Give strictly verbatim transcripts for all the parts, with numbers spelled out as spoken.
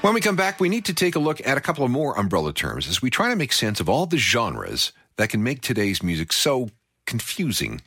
When we come back, we need to take a look at a couple of more umbrella terms as we try to make sense of all the genres that can make today's music so confusing.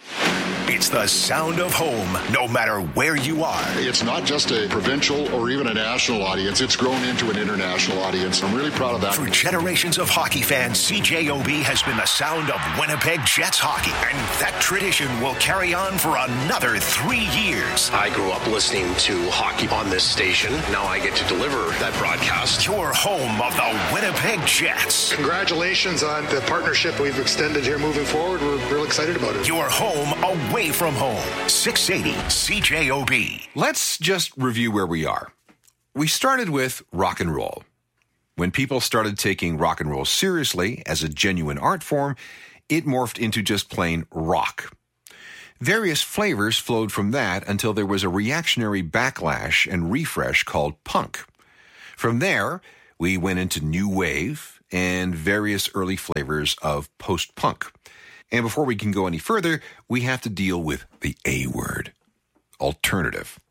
It's the sound of home, no matter where you are. It's not just a provincial or even a national audience. It's grown into an international audience. I'm really proud of that. For generations of hockey fans, C J O B has been the sound of Winnipeg Jets hockey. And that tradition will carry on for another three years. I grew up listening to hockey on this station. Now I get to deliver that broadcast. Your home of the Winnipeg Jets. Congratulations on the partnership we've extended here moving forward. We're real excited about it. Your home away from home. six eighty C J O B. Let's just review where we are. We started with rock and roll. When people started taking rock and roll seriously as a genuine art form, it morphed into just plain rock. Various flavors flowed from that until there was a reactionary backlash and refresh called punk. From there, we went into new wave and various early flavors of post-punk. And before we can go any further, we have to deal with the A word, alternative.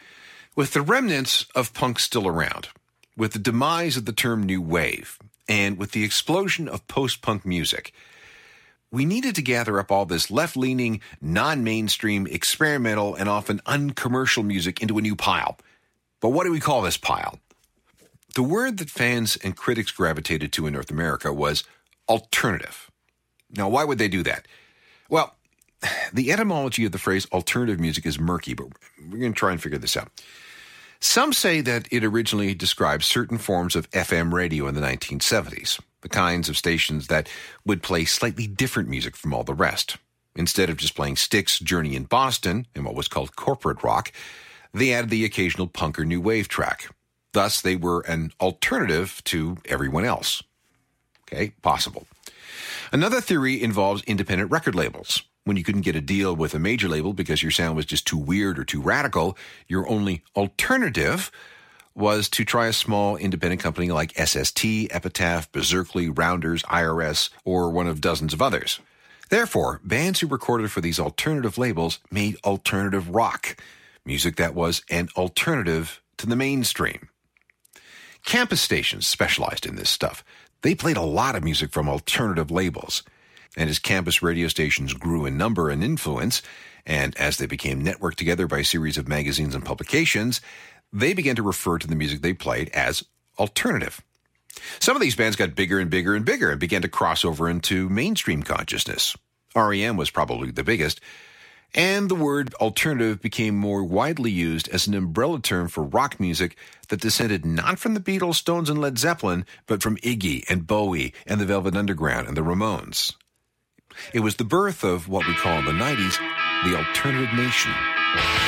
With the remnants of punk still around, with the demise of the term new wave, and with the explosion of post-punk music, we needed to gather up all this left-leaning, non-mainstream, experimental, and often uncommercial music into a new pile. But what do we call this pile? The word that fans and critics gravitated to in North America was alternative. Now, why would they do that? Well, the etymology of the phrase alternative music is murky, but we're going to try and figure this out. Some say that it originally describes certain forms of F M radio in the nineteen seventies, the kinds of stations that would play slightly different music from all the rest. Instead of just playing Styx, Journey in Boston, and what was called corporate rock, they added the occasional punk or new wave track. Thus, they were an alternative to everyone else. Okay, possible. Another theory involves independent record labels. When you couldn't get a deal with a major label because your sound was just too weird or too radical, your only alternative was to try a small independent company like S S T, Epitaph, Berserkly, Rounders, I R S, or one of dozens of others. Therefore, bands who recorded for these alternative labels made alternative rock, music that was an alternative to the mainstream. Campus stations specialized in this stuff. They played a lot of music from alternative labels. And as campus radio stations grew in number and influence, and as they became networked together by a series of magazines and publications, they began to refer to the music they played as alternative. Some of these bands got bigger and bigger and bigger and began to cross over into mainstream consciousness. R E M was probably the biggest. And the word alternative became more widely used as an umbrella term for rock music that descended not from the Beatles, Stones, and Led Zeppelin, but from Iggy and Bowie and the Velvet Underground and the Ramones. It was the birth of what we call in the nineties the alternative nation.